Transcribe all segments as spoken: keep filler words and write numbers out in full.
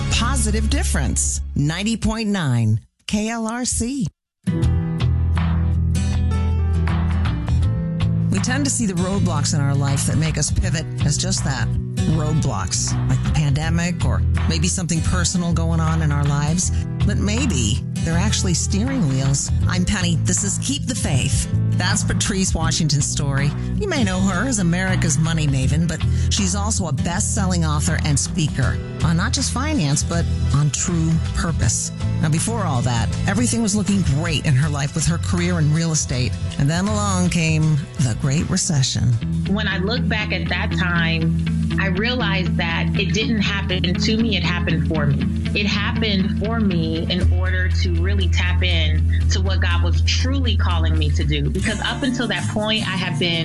positive difference. ninety point nine K L R C. We tend to see the roadblocks in our life that make us pivot as just that, roadblocks, like the pandemic or maybe something personal going on in our lives. But maybe they're actually steering wheels. I'm Penny. This is Keep the Faith. That's Patrice Washington's story. You may know her as America's money maven, but she's also a best-selling author and speaker on not just finance, but on true purpose. Now, before all that, everything was looking great in her life with her career in real estate. And then along came the Great Recession. When I look back at that time, I realized that it didn't happen to me, it happened for me. It happened for me in order to really tap in to what God was truly calling me to do. Because up until that point, I had been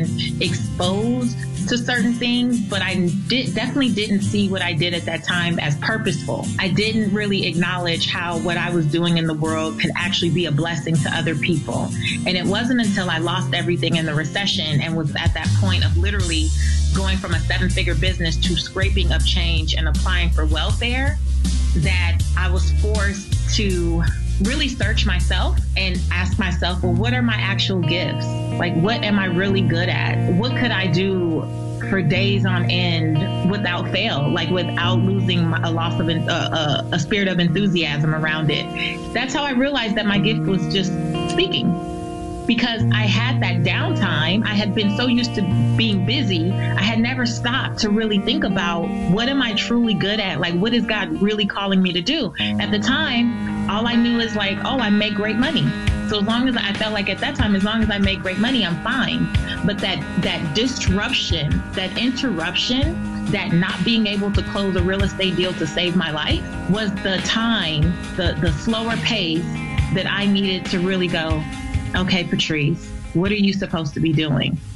exposed to certain things, but I did, definitely didn't see what I did at that time as purposeful. I didn't really acknowledge how what I was doing in the world could actually be a blessing to other people. And it wasn't until I lost everything in the recession and was at that point of literally going from a seven-figure business to scraping up change and applying for welfare that I was forced to really search myself and ask myself, well, what are my actual gifts? Like, what am I really good at? What could I do for days on end without fail, like without losing my, a loss of uh, uh, a spirit of enthusiasm around it? That's how I realized that my gift was just speaking. Because I had that downtime, I had been so used to being busy, I had never stopped to really think about what am I truly good at? Like, what is God really calling me to do? At the time, all I knew is like, oh, I make great money. So as long as I felt like at that time, as long as I make great money, I'm fine. But that that disruption, that interruption, that not being able to close a real estate deal to save my life was the time, the, the slower pace that I needed to really go, okay, Patrice, what are you supposed to be doing?